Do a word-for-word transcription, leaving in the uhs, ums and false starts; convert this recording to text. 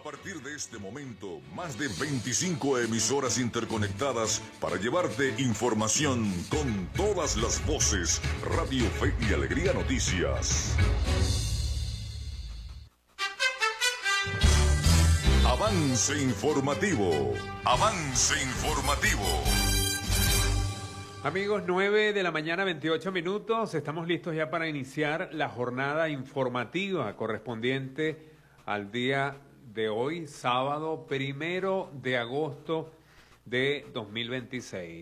A partir de este momento, más de veinticinco emisoras interconectadas para llevarte información con todas las voces. Radio Fe y Alegría Noticias. Avance informativo. Avance informativo. Amigos, nueve de la mañana, veintiocho minutos. Estamos listos ya para iniciar la jornada informativa correspondiente al día de hoy, sábado primero de agosto de dos mil veintiséis.